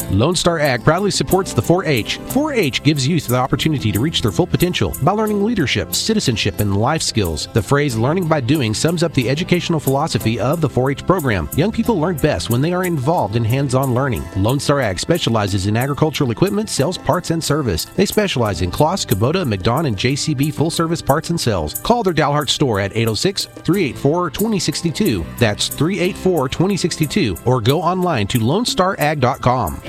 Lone Star Ag proudly supports the 4-H. 4-H gives youth the opportunity to reach their full potential by learning leadership, citizenship, and life skills. The phrase learning by doing sums up the educational philosophy of the 4-H program. Young people learn best when they are involved in hands-on learning. Lone Star Ag specializes in agricultural equipment, sales, parts, and service. They specialize in Kloss, Kubota, McDon, and JCB full-service parts and sales. Call their Dalhart store at 806-384-2062. That's 384-2062. Or go online to lonestarag.com.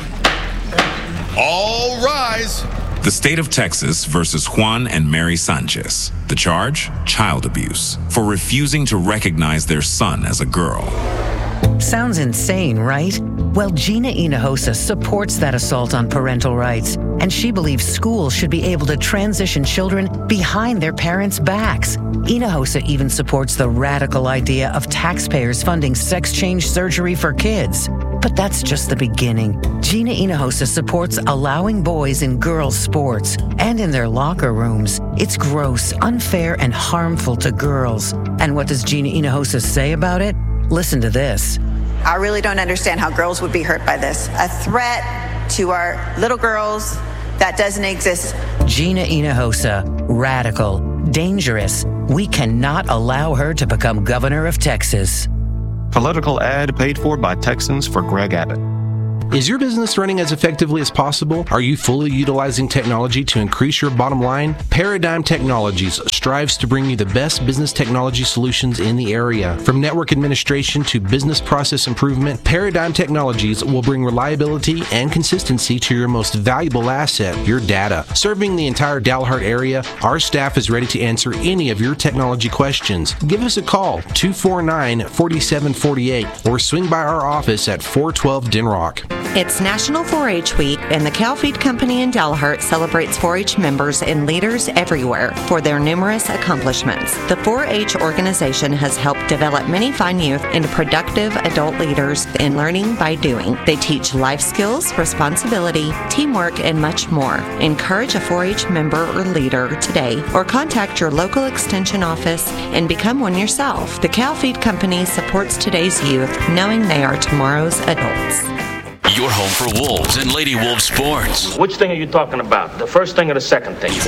All rise. The state of Texas versus Juan and Mary Sanchez. The charge? Child abuse for refusing to recognize their son as a girl. Sounds insane, right? Well, Gina Hinojosa supports that assault on parental rights, and she believes schools should be able to transition children behind their parents' backs. Hinojosa even supports the radical idea of taxpayers funding sex change surgery for kids. But that's just the beginning. Gina Hinojosa supports allowing boys in girls' sports and in their locker rooms. It's gross, unfair, and harmful to girls. And what does Gina Hinojosa say about it? Listen to this. I really don't understand how girls would be hurt by this. A threat to our little girls that doesn't exist. Gina Hinojosa, radical, dangerous. We cannot allow her to become governor of Texas. Political ad paid for by Texans for Greg Abbott. Is your business running as effectively as possible? Are you fully utilizing technology to increase your bottom line? Paradigm Technologies strives to bring you the best business technology solutions in the area. From network administration to business process improvement, Paradigm Technologies will bring reliability and consistency to your most valuable asset, your data. Serving the entire Dalhart area, our staff is ready to answer any of your technology questions. Give us a call, 249-4748, or swing by our office at 412 Denrock. It's National 4-H Week, and the Cal Feed Company in Dalhart celebrates 4-H members and leaders everywhere for their numerous accomplishments. The 4-H organization has helped develop many fine youth into productive adult leaders in learning by doing. They teach life skills, responsibility, teamwork, and much more. Encourage a 4-H member or leader today, or contact your local extension office and become one yourself. The Cal Feed Company supports today's youth, knowing they are tomorrow's adults. Your home for Wolves and Lady Wolves sports. Which thing are you talking about? The first thing or the second thing?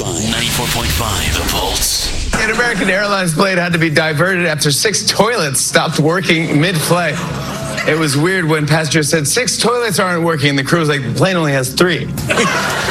94.5, The Pulse. An American Airlines plane had to be diverted after 6 toilets stopped working mid-flight. It was weird when passengers said 6 toilets aren't working, and the crew was like, the plane only has 3.